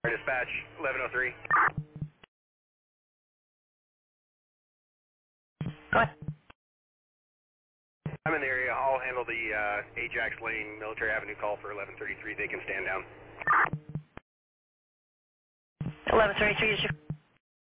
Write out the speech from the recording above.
Dispatch 1103. Go ahead. I'm in the area. I'll handle the Ajax Lane Military Avenue call for 1133. They can stand down. 1133 is your